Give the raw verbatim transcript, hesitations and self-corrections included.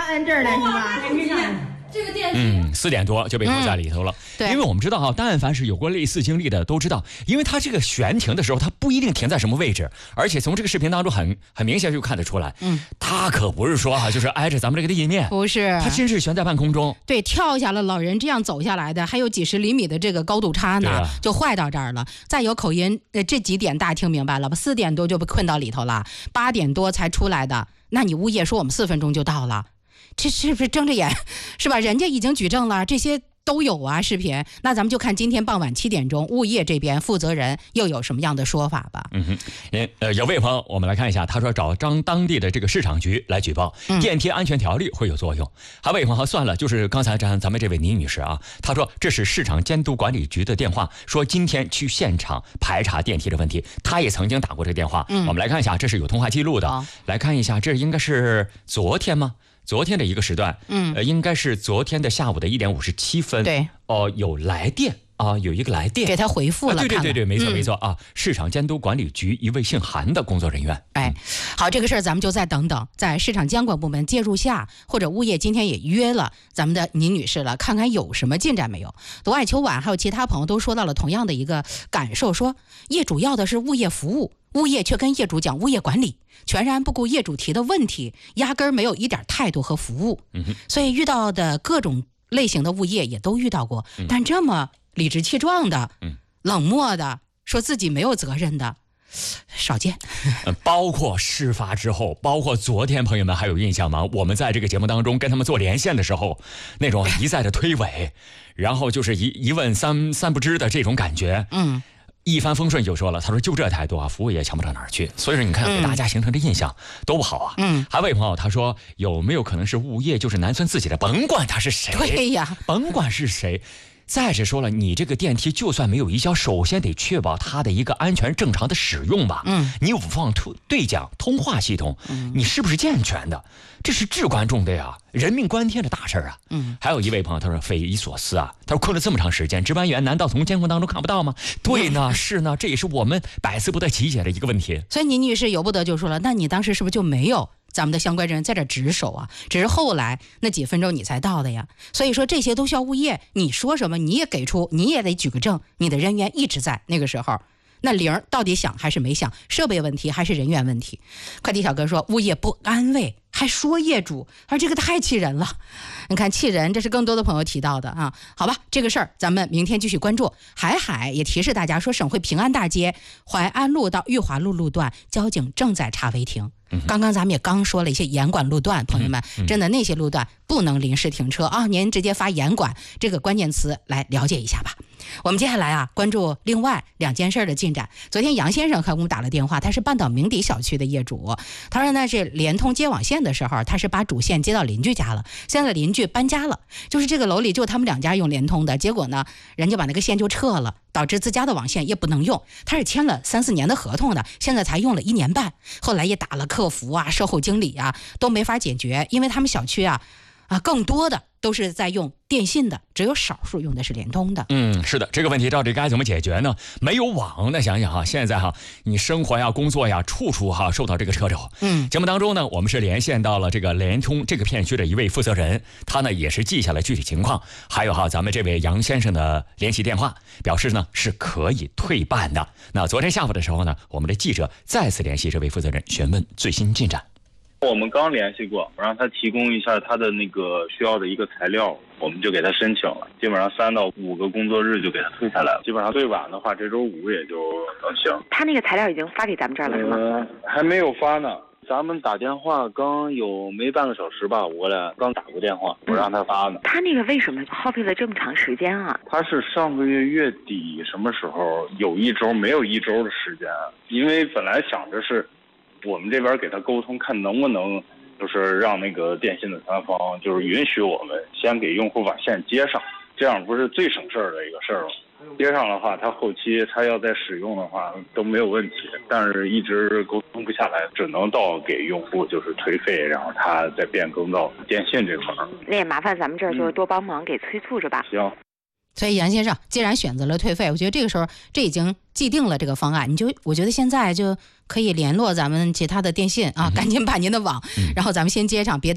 咱这儿来是吧？ 这个电嗯，四点多就被扣在里头了。 嗯、对， 因为我们知道哈，但凡是有过类似经历的都知道，因为它这个悬停的时候，它不一定停在什么位置，而且从这个视频当中很很明显就看得出来，嗯，它可不是说哈，就是挨着咱们这个地面， 不是， 它真是悬在半空中。 对，跳下了老人这样走下来的，还有几十厘米的这个高度差呢，啊、就坏到这儿了。再有口音，呃，这几点大家听明白了吧？四点多就被困到里头了，八点多才出来的。那你物业说我们四分钟就到了。这是不是睁着眼是吧？人家已经举证了，这些都有啊视频。那咱们就看今天傍晚七点钟物业这边负责人又有什么样的说法吧。 嗯哼，呃，有位朋友我们来看一下，他说找张当地的这个市场局来举报，嗯、电梯安全条例会有作用。还位朋友算了，就是刚才咱咱们这位倪女士啊，她说这是市场监督管理局的电话，说今天去现场排查电梯的问题，她也曾经打过这个电话。嗯、我们来看一下，这是有通话记录的。哦、来看一下，这应该是昨天吗？昨天的一个时段，嗯，呃，应该是昨天的下午的一点五十七分， 对， 哦、呃，有来电啊、呃，有一个来电给他回复了， 啊、对对对对，没错、嗯、没错啊，市场监督管理局一位姓韩的工作人员， 哎，好，这个事儿咱们就再等等，在市场监管部门介入下，或者物业今天也约了咱们的倪女士了，看看有什么进展没有。罗爱秋晚还有其他朋友都说到了同样的一个感受，说业主要的是物业服务。物业却跟业主讲物业管理，全然不顾业主提的问题，压根儿没有一点态度和服务。嗯、所以遇到的各种类型的物业也都遇到过，嗯、但这么理直气壮的、嗯、冷漠的，说自己没有责任的，少见。 包括事发之后，包括昨天，朋友们还有印象吗？我们在这个节目当中跟他们做连线的时候，那种一再的推诿，然后就是一一问三三不知的这种感觉。嗯。一帆风顺就说了，他说就这态度啊，服务也强不到哪儿去。所以说你看给大家形成的印象多不好啊。嗯，还位朋友他说有没有可能是物业就是南村自己的，甭管他是谁， 对呀， 甭管是谁。再者说了，你这个电梯就算没有移交，首先得确保它的一个安全正常的使用吧。嗯，你五放对讲通话系统，嗯，你是不是健全的？这是至关重的呀，人命关天的大事啊。嗯，还有一位朋友他说匪夷所思啊，他说困了这么长时间，值班员难道从监控当中看不到吗？对呢，是呢，这也是我们百思不得其解的一个问题。 所以倪女士由不得就说了，那你当时是不是就没有咱们的相关人在这值守啊？只是后来那几分钟你才到的呀。所以说这些都需要物业，你说什么你也给出，你也得举个证，你的人员一直在那个时候。那铃到底响还是没响？设备问题还是人员问题？快递小哥说物业不安慰，还说业主，而这个太气人了。你看气人，这是更多的朋友提到的啊。好吧，这个事儿咱们明天继续关注。海海也提示大家说，省会平安大街淮安路到裕华路路段，交警正在查违停。刚刚咱们也刚说了一些严管路段，朋友们，真的那些路段不能临时停车啊，您直接发严管这个关键词来了解一下吧。我们接下来啊，关注另外两件事的进展。昨天杨先生给我们打了电话，他是半岛明底小区的业主，他说呢是联通接网线的时候，他是把主线接到邻居家了，现在邻居搬家了，就是这个楼里就他们两家用联通的，结果呢人家把那个线就撤了，导致自家的网线也不能用。他是签了三四年的合同的，现在才用了一年半，后来也打了客服啊、售后经理啊，都没法解决，因为他们小区啊啊更多的都是在用电信的，只有少数用的是联通的。 嗯，是的，这个问题到底该怎么解决呢？没有网，那想想哈，现在哈，你生活呀、工作呀，处处哈受到这个掣肘。嗯，节目当中呢，我们是连线到了这个联通这个片区的一位负责人，他呢也是记下了具体情况，还有哈咱们这位杨先生的联系电话，表示呢是可以退办的。那昨天下午的时候呢，我们的记者再次联系这位负责人，询问最新进展。 我们刚联系过，让他提供一下他的那个需要的一个材料，我们就给他申请了，基本上三到五个工作日就给他退下来了，基本上最晚的话这周五也就能行。 他那个材料已经发给咱们这儿了是吗？ 呃，还没有发呢，咱们打电话刚有没半个小时吧，我俩刚打过电话，我让他发呢。 他那个为什么耗费了这么长时间啊？ 他是上个月月底什么时候有一周没有一周的时间，因为本来想着是我们这边给他沟通，看能不能就是让那个电信的三方就是允许我们先给用户把线接上，这样不是最省事儿的一个事儿吗？接上的话，他后期他要再使用的话都没有问题，但是一直沟通不下来，只能到给用户就是退费，然后他再变更到电信这块儿。 那也麻烦咱们这儿就是多帮忙给催促着吧。 行。 所以杨先生既然选择了退费，我觉得这个时候这已经既定了这个方案，你就我觉得现在就可以联络咱们其他的电信啊，赶紧把您的网，然后咱们先接上，别的